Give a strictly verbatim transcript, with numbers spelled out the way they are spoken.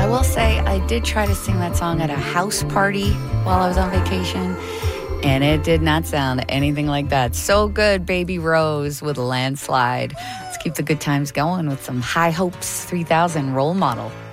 will say I did try to sing that song at a house party while I was on vacation, and it did not sound anything like that. So good, Baby Rose with Landslide. Let's keep the good times going with some High Hopes three thousand Role Model.